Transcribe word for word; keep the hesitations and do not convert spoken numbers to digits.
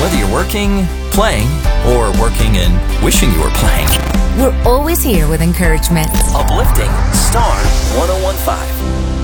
Whether you're working, playing, or working and wishing you were playing. We're always here with encouragement. Uplifting Star one oh one five.